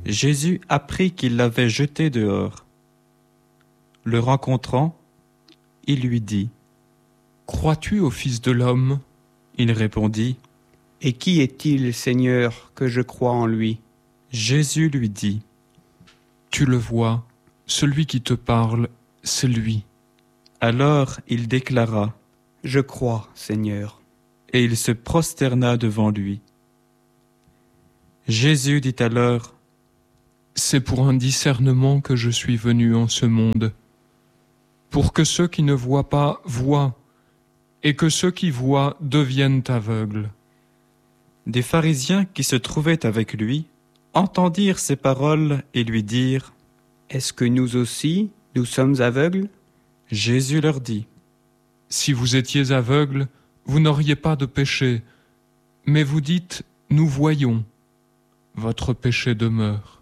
Jésus apprit qu'il l'avait jeté dehors. Le rencontrant, il lui dit : « Crois-tu au Fils de l'homme ? » Il répondit : « Et qui est-il, Seigneur, que je croie en lui ?» Jésus lui dit : « Tu le vois, celui qui te parle, c'est lui. » Alors il déclara : « Je crois, Seigneur. » Et il se prosterna devant lui. Jésus dit alors : « C'est pour un discernement que je suis venu en ce monde, pour que ceux qui ne voient pas voient, et que ceux qui voient deviennent aveugles. » Des pharisiens qui se trouvaient avec lui entendirent ces paroles et lui dirent : « Est-ce que nous aussi, nous sommes aveugles ?» Jésus leur dit : « Si vous étiez aveugles, vous n'auriez pas de péché, mais vous dites : nous voyons. Votre péché demeure.